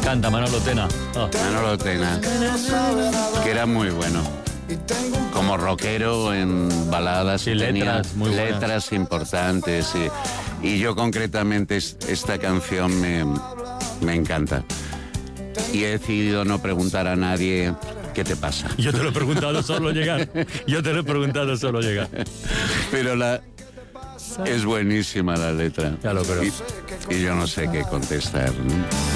Canta Manolo Tena. Oh. Manolo Tena, que era muy bueno. Como rockero en baladas, Sí, tenía letras muy buenas. letras importantes y yo concretamente esta canción me encanta. Y he decidido no preguntar a nadie qué te pasa. Yo te lo he preguntado solo llegar. Pero es buenísima la letra. Ya lo creo. Y yo no sé qué contestar, ¿no?